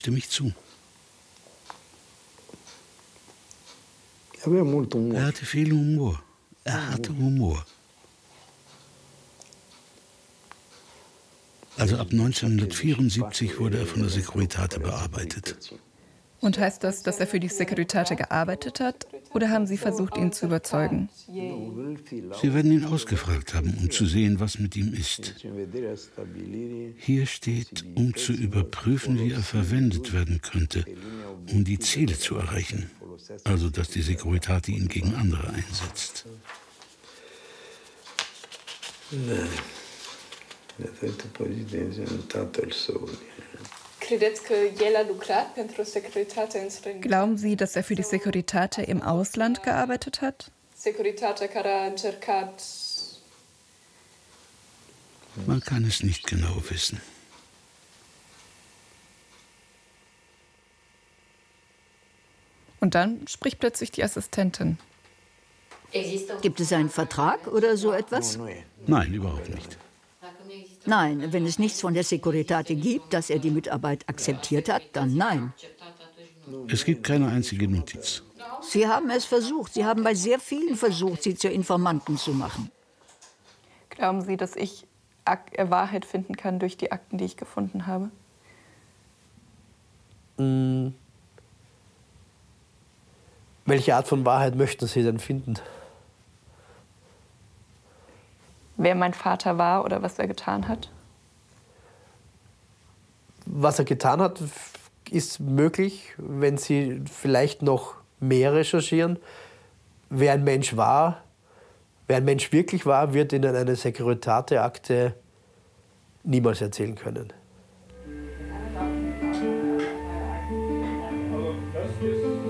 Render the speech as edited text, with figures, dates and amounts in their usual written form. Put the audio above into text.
Stimme ich zu. Er hatte viel Humor. Er hatte Humor. Also ab 1974 wurde er von der Securitate bearbeitet. Und heißt das, dass er für die Securitate gearbeitet hat? Oder haben Sie versucht, ihn zu überzeugen? Sie werden ihn ausgefragt haben, um zu sehen, was mit ihm ist. Hier steht, um zu überprüfen, wie er verwendet werden könnte, um die Ziele zu erreichen. Also, dass die Securitate ihn gegen andere einsetzt. Glauben Sie, dass er für die Securitate im Ausland gearbeitet hat? Man kann es nicht genau wissen. Und dann spricht plötzlich die Assistentin. Gibt es einen Vertrag oder so etwas? Nein, überhaupt nicht. Nein, wenn es nichts von der Securitate gibt, dass er die Mitarbeit akzeptiert hat, dann nein. Es gibt keine einzige Notiz. Sie haben es versucht. Sie haben bei sehr vielen versucht, sie zu Informanten zu machen. Glauben Sie, dass ich Wahrheit finden kann durch die Akten, die ich gefunden habe? Welche Art von Wahrheit möchten Sie denn finden? Wer mein Vater war oder was er getan hat? Was er getan hat, ist möglich, wenn Sie vielleicht noch mehr recherchieren. Wer ein Mensch war, wer ein Mensch wirklich war, wird Ihnen eine Securitate-Akte niemals erzählen können.